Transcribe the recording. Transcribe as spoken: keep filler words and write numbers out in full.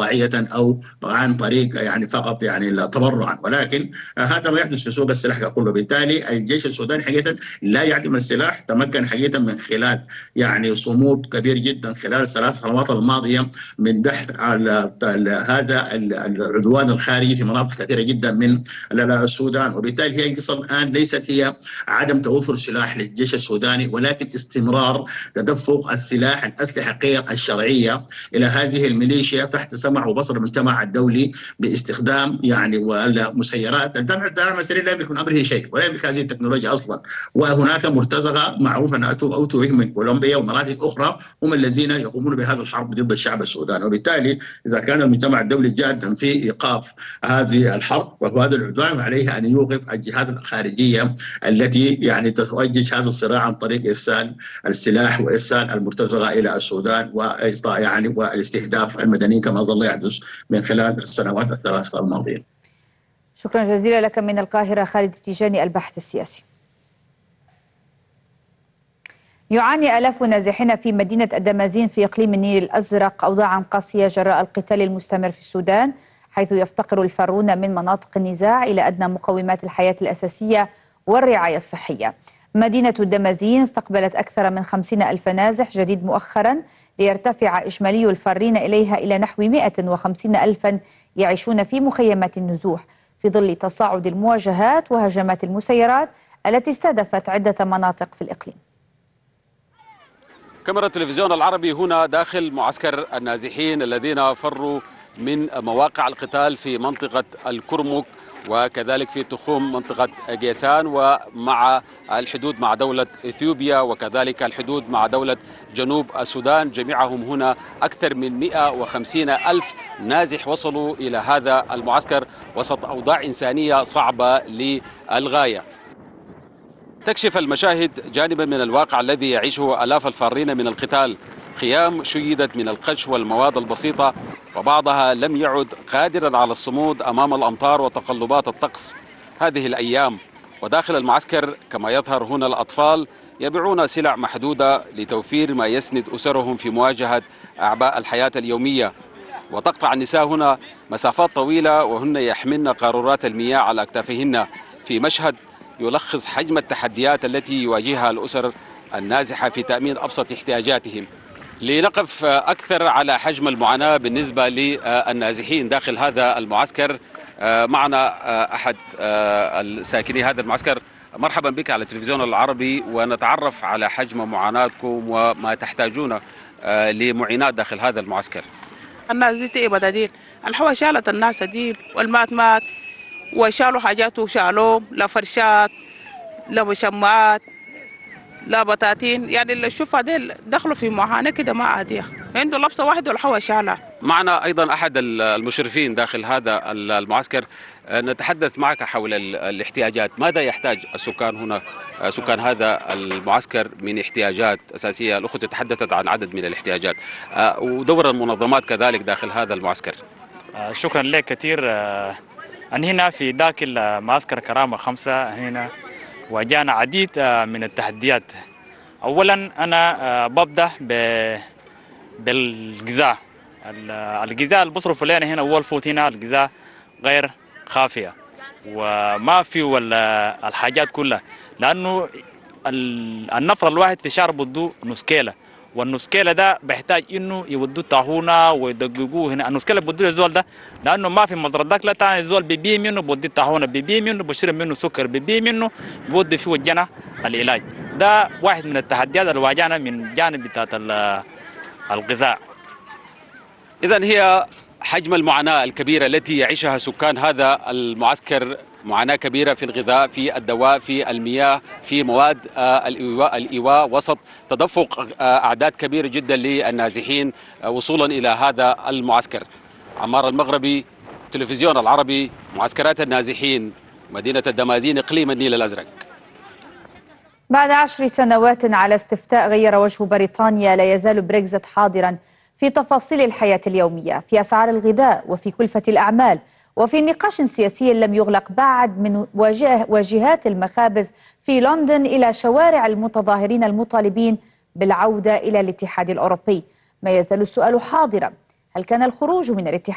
طواعية أو عن طريق يعني فقط يعني تبرعا، ولكن هذا ما يحدث في سوق السلاح كله. بالتالي الجيش السوداني حقيقة لا يعدم السلاح، تمكن حقيقة من خلال يعني صمود كبير جدا خلال الثلاث سنوات الماضية من دحر على هذا العدوان الخارجي في مناطق كثيرة جدا من السودان. وبالتالي هي القصة الآن ليست هي عدم توفر سلاح للجيش السوداني، ولكن استمرار تدفق السلاح الأسلحة غير الشرعية إلى هذه الميليشيا تحت سمع وبصر المجتمع الدولي باستخدام يعني والمسيرات. الدعم السريع لا يملك من أمره شيء ولا يملك هذه التكنولوجيا أصلا، وهناك مرتزقة معروف أن أتوا أو توريه من كولومبيا ومناطق أخرى هم الذين يقومون بهذا الحرب ضد الشعب السوداني. وبالتالي إذا كان المجتمع الدولي جادا في إيقاف هذه الحرب وهذا العدوان، عليه أن يوقف الجهات الخارجية التي يعني تؤجج هذا الصراع عن طريق إرسال السلاح وإرسال المرتزقة إلى السودان وإسقاط يعني والاستهداف المدنيين كما ظل يحدث من خلال السنوات الثلاث الماضية. شكرا جزيلا لك من القاهرة خالد التيجاني الباحث السياسي. يعاني آلاف النازحين في مدينة الدمازين في إقليم النيل الأزرق أوضاعا قاسية جراء القتال المستمر في السودان، حيث يفتقر الفارون من مناطق النزاع إلى أدنى مقومات الحياة الأساسية والرعاية الصحية. مدينة الدمازين استقبلت أكثر من خمسين ألف نازح جديد مؤخرا، ليرتفع إجمالي الفارين إليها إلى نحو مئة وخمسين ألفا يعيشون في مخيمات النزوح، في ظل تصاعد المواجهات وهجمات المسيرات التي استهدفت عدة مناطق في الإقليم. كاميرا التلفزيون العربي هنا داخل معسكر النازحين الذين فروا من مواقع القتال في منطقة الكرمك وكذلك في تخوم منطقة جيسان ومع الحدود مع دولة إثيوبيا وكذلك الحدود مع دولة جنوب السودان. جميعهم هنا أكثر من مئة وخمسين ألف نازح وصلوا إلى هذا المعسكر وسط أوضاع إنسانية صعبة للغاية. تكشف المشاهد جانبا من الواقع الذي يعيشه آلاف الفارين من القتال. خيام شيدت من القش والمواد البسيطة وبعضها لم يعد قادرا على الصمود أمام الأمطار وتقلبات الطقس هذه الأيام. وداخل المعسكر كما يظهر هنا الأطفال يبيعون سلع محدودة لتوفير ما يسند أسرهم في مواجهة أعباء الحياة اليومية. وتقطع النساء هنا مسافات طويلة وهن يحملن قارورات المياه على أكتافهن، في مشهد يلخص حجم التحديات التي يواجهها الأسر النازحة في تأمين أبسط احتياجاتهم. لنقف أكثر على حجم المعاناة بالنسبة للنازحين داخل هذا المعسكر، معنا أحد الساكني هذا المعسكر. مرحبا بك على التلفزيون العربي، ونتعرف على حجم معاناتكم وما تحتاجون لمعينات داخل هذا المعسكر. الناس دي تعبت دي، الحوا شالت الناس دي والمات مات وشالوا حاجات وشالوا لا فرشات لا مشمعات لا بطاطين، يعني اللي شوفها ديل دخلوا في معاناة كده ما عادية، عنده لبسة واحدة والحوا شالها. معنا أيضا أحد المشرفين داخل هذا المعسكر، نتحدث معك حول الاحتياجات. ماذا يحتاج السكان هنا، سكان هذا المعسكر من احتياجات أساسية؟ الأخت تحدثت عن عدد من الاحتياجات ودور المنظمات كذلك داخل هذا المعسكر. شكرا لك كثير. أن هنا في ذاك المعسكر كرامة خمسة هنا واجهنا عديد من التحديات. أولا أنا ببدأ بالغذاء. الغذاء اللي بصرف علينا هنا أول فوت هنا الغذاء غير خافية وما في الحاجات كلها، لأنه النفر الواحد في شهر بده نص كيلة، والنص كيلة ده بيحتاج انه يودوه طاحونه ويدققوه هنا. النص كيلة بدوه الزول ده لانه ما في مزرعه داك ثاني، الزول بيبيع منه بودي طاحونه، بيبيع منه بشتري منه سكر، بيبيع منه بودي فيه وجنا العلاج. ده واحد من التحديات اللي واجهنا من جانب بتاعت الغذاء. إذن هي حجم المعاناة الكبيرة التي يعيشها سكان هذا المعسكر، معاناة كبيرة في الغذاء، في الدواء، في المياه، في مواد الإيواء, الإيواء وسط تدفق أعداد كبيرة جدا للنازحين وصولا إلى هذا المعسكر. عمار المغربي، تلفزيون العربي، معسكرات النازحين، مدينة الدمازين، إقليم النيل الأزرق. بعد عشر سنوات على استفتاء غير وجه بريطانيا، لا يزال بريكزت حاضرا في تفاصيل الحياة اليومية، في أسعار الغذاء وفي كلفة الأعمال وفي نقاش سياسي لم يغلق بعد من واجهات المخابز في لندن إلى شوارع المتظاهرين المطالبين بالعودة إلى الاتحاد الأوروبي. ما يزال السؤال حاضرا: هل كان الخروج من الاتحاد